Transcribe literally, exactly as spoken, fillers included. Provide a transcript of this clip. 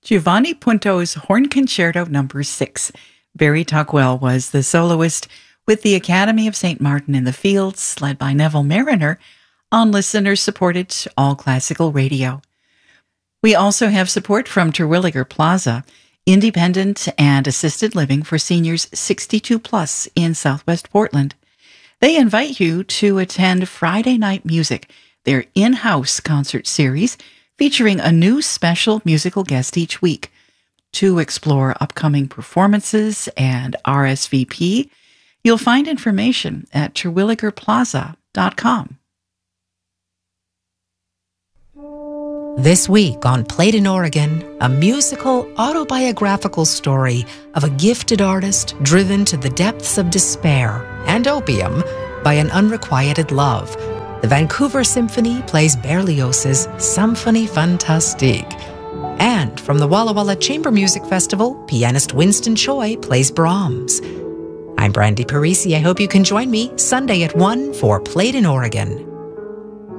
Giovanni Punto's Horn Concerto Number six. Barry Tuckwell was the soloist with the Academy of Saint Martin in the Fields, led by Neville Mariner, on listener-supported All Classical Radio. We also have support from Terwilliger Plaza, independent and assisted living for seniors sixty-two plus in Southwest Portland. They invite you to attend Friday Night Music, their in-house concert series featuring a new special musical guest each week. To explore upcoming performances and R S V P, you'll find information at terwilliger plaza dot com. This week on Played in Oregon, a musical autobiographical story of a gifted artist driven to the depths of despair and opium by an unrequited love. The Vancouver Symphony plays Berlioz's Symphonie Fantastique. And from the Walla Walla Chamber Music Festival, pianist Winston Choi plays Brahms. I'm Brandy Parisi. I hope you can join me Sunday at one for Played in Oregon.